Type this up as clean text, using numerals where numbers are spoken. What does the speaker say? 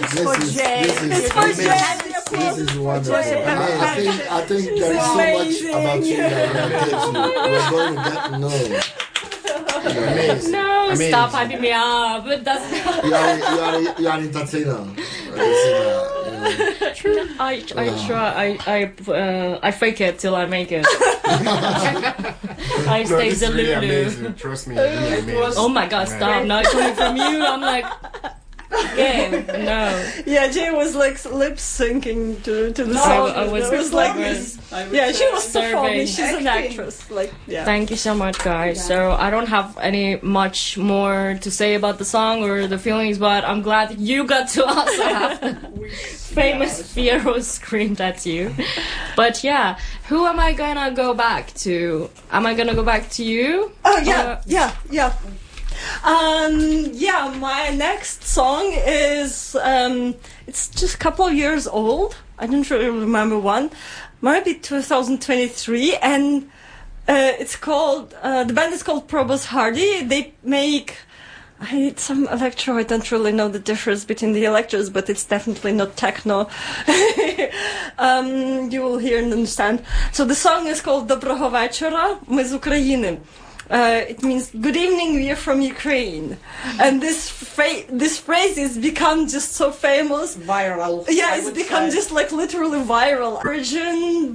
It's for Jay. It's for Jay. This is wonderful. I think there's so much about you that we're going to get to know. Amazing. No, amazing. Stop hyping me up. That's You are an entertainer. I try. I fake it till I make it. I stay This is really delulu. amazing. Trust me, really amazing. Oh my God! Stop! Now it's coming from you. I'm like, game. No. Yeah, Jay was like lip syncing to the No, song. I was It was like was yeah, she was serving. performing. She's an Acting. actress. Like yeah. Thank you so much, guys. So I don't have any much more to say about the song or the feelings, but I'm glad you got to also have the famous Fiero screamed at you. But yeah, who am I gonna go back to? Am I gonna go back to you? Oh yeah, yeah. Yeah, my next song is it's just a couple of years old. I don't really remember one. Might be 2023, and it's called the band is called Probus Hardy. They make some electro. I don't really know the difference between the electros, but it's definitely not techno. You will hear and understand. So the song is called Доброго вечора, ми з України. It means good evening, we are from Ukraine, and this phrase has become just so famous. Viral. Yeah, it's become just like literally viral. Origin